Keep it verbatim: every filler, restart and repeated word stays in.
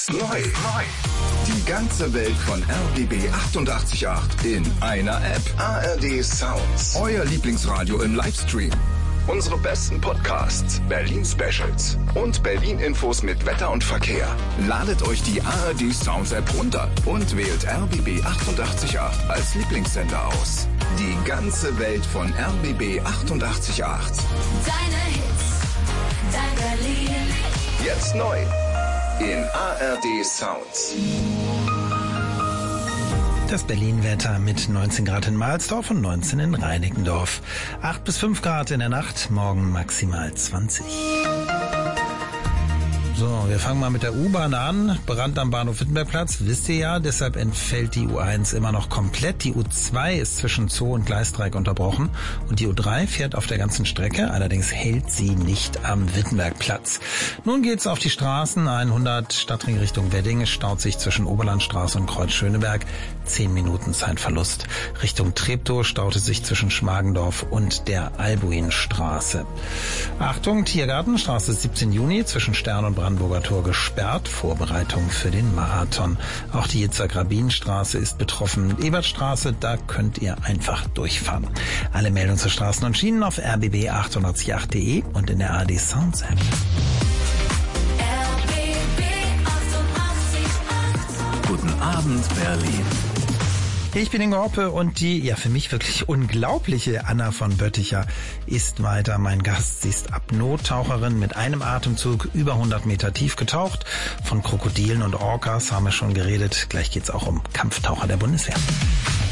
Jetzt neu. Neu. Die ganze Welt von R B B achtundachtzig Komma acht in einer App. A R D Sounds. Euer Lieblingsradio im Livestream. Unsere besten Podcasts, Berlin Specials und Berlin Infos mit Wetter und Verkehr. Ladet euch die A R D Sounds App runter und wählt R B B achtundachtzig Komma acht als Lieblingssender aus. Die ganze Welt von R B B achtundachtzig Komma acht. Deine Hits, dein Berlin. Jetzt neu in A R D Sounds. Das Berlin-Wetter mit neunzehn Grad in Mahlsdorf und neunzehn in Reinickendorf. acht bis fünf Grad in der Nacht, morgen maximal zwanzig. So, wir fangen mal mit der U-Bahn an. Brand am Bahnhof Wittenbergplatz, wisst ihr ja, deshalb entfällt die U eins immer noch komplett. Die U zwei ist zwischen Zoo und Gleisdreieck unterbrochen und die U drei fährt auf der ganzen Strecke, allerdings hält sie nicht am Wittenbergplatz. Nun geht's auf die Straßen, hundert Stadtring Richtung Wedding, es staut sich zwischen Oberlandstraße und Kreuz Schöneberg, zehn Minuten Zeitverlust. Richtung Treptow staut es sich zwischen Schmargendorf und der Albuinstraße. Achtung, Tiergartenstraße siebzehnten Juni zwischen Stern und Brandenburger Tor gesperrt, Vorbereitung für den Marathon. Auch die Yitzhak-Rabin-Straße ist betroffen. Ebertstraße, da könnt ihr einfach durchfahren. Alle Meldungen zu Straßen und Schienen auf r b b achtundachtzig Komma acht punkt de und in der A R D Sounds App. R B B achtundachtzig Komma acht. Guten Abend, Berlin. Ich bin Ingo Hoppe und die, ja für mich wirklich unglaubliche Anna von Bötticher ist weiter mein Gast. Sie ist Apnoe-Taucherin mit einem Atemzug über hundert Meter tief getaucht. Von Krokodilen und Orcas haben wir schon geredet. Gleich geht's auch um Kampftaucher der Bundeswehr.